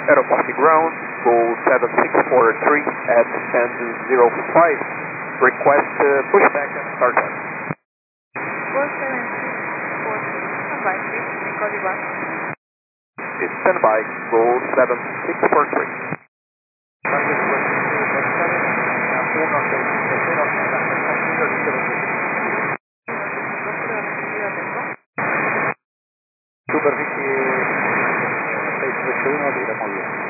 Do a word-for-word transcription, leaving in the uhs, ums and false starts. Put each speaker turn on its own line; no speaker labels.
Aeroporto ground, Gol seven six four three at stand zero five. Request uh, pushback and start time.
Gol seven six four three, standby, please, in code one.
Stand by, Gol seven six four three.
Superficie seiscientos treinta y uno, diremos bien.